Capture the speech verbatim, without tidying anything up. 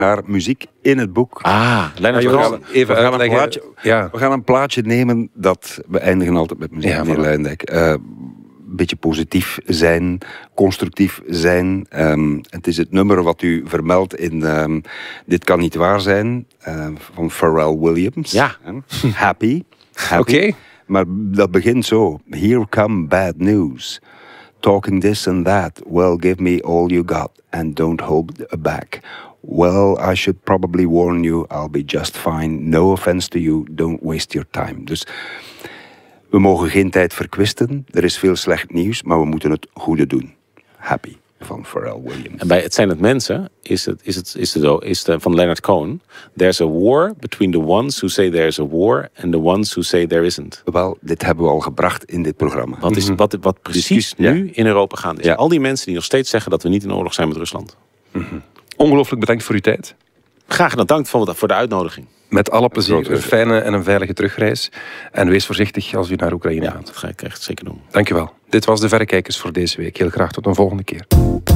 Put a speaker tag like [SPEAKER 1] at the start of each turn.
[SPEAKER 1] naar muziek in het boek.
[SPEAKER 2] Ah, Leonard
[SPEAKER 1] Ja,
[SPEAKER 2] Cohen.
[SPEAKER 1] Even we, gaan een
[SPEAKER 3] uitleggen.
[SPEAKER 1] plaatje,
[SPEAKER 3] Ja.
[SPEAKER 1] we gaan een plaatje nemen dat... We eindigen altijd met muziek,
[SPEAKER 3] Ja,
[SPEAKER 1] meneer
[SPEAKER 3] voilà.
[SPEAKER 1] Luijendijk. Uh, een beetje positief zijn, constructief zijn. Um, het is het nummer wat u vermeldt in um, Dit kan niet waar zijn, uh, van Pharrell Williams.
[SPEAKER 2] Ja.
[SPEAKER 1] Happy. Happy.
[SPEAKER 3] Oké. Okay.
[SPEAKER 1] Maar dat begint zo. Here come bad news. Talking this and that. Well, give me all you got and don't hold back. Well, I should probably warn you, I'll be just fine. No offense to you, don't waste your time. Dus we mogen geen tijd verkwisten. Er is veel slecht nieuws, maar we moeten het goede doen. Happy van Pharrell Williams.
[SPEAKER 2] En bij Het zijn het mensen is het, is het, is het, is het van Leonard Cohen. There's a war between the ones who say there's a war and the ones who say there isn't.
[SPEAKER 1] Wel, dit hebben we al gebracht in dit programma.
[SPEAKER 2] Wat, is, wat, wat precies
[SPEAKER 1] Discussie,
[SPEAKER 2] nu
[SPEAKER 1] ja.
[SPEAKER 2] in Europa gaande is.
[SPEAKER 1] Ja.
[SPEAKER 2] Al die mensen die nog steeds zeggen dat we niet in oorlog zijn met Rusland.
[SPEAKER 3] Mm-hmm. Ongelooflijk bedankt voor uw tijd.
[SPEAKER 2] Graag bedankt voor de uitnodiging.
[SPEAKER 3] Met alle plezier. Een fijne en een veilige terugreis. En wees voorzichtig als u naar Oekraïne
[SPEAKER 2] ja,
[SPEAKER 3] gaat.
[SPEAKER 2] dat ga ik echt zeker doen.
[SPEAKER 3] Dankjewel. Dit was De Verrekijkers voor deze week. Heel graag tot een volgende keer.